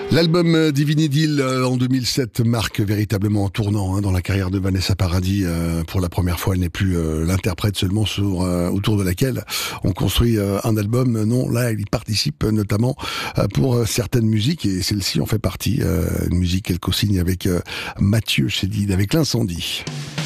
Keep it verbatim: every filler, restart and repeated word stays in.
L'album Divine Idyll euh, en deux mille sept marque véritablement un tournant hein, dans la carrière de Vanessa Paradis. Euh, pour la première fois, elle n'est plus euh, l'interprète seulement sur, euh, autour de laquelle on construit euh, un album. Non, là, elle y participe notamment euh, pour euh, certaines musiques et celle-ci en fait partie. Euh, une musique qu'elle co-signe avec euh, Mathieu Chédid, avec L'Incendie.